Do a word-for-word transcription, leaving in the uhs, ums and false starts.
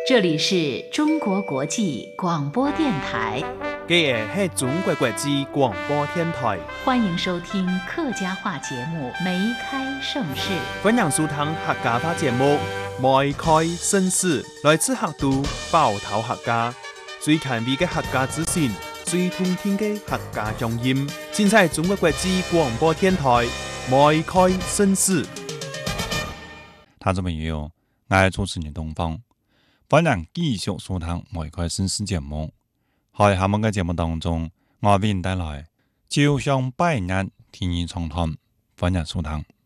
这里是中国国际广播电台。 这是中国国际广播电台， 欢迎收听客家话节目《梅开盛世》。 欢迎收听客家话节目《梅开盛世》，来自客都包头客家，最权威的客家资讯，最通听的客家乡音。现在中国国际广播电台《梅开盛世》。 听众朋友，我係主持人東方，歡迎繼續收聽《梅開盛世》節目。喺下面嘅節目當中，我為您帶來朝向百年天意長談，歡迎收聽。